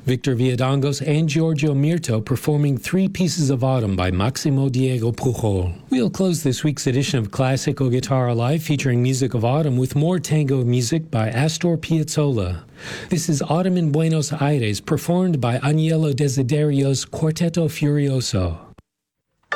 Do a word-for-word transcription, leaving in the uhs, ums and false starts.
Victor Villadongos and Giorgio Mirto performing three pieces of Autumn by Maximo Diego Pujol. We'll close this week's edition of Classical Guitar Live featuring music of Autumn with more tango music by Astor Piazzolla. This is Autumn in Buenos Aires, performed by Agnello Desiderio's Quartetto Furioso.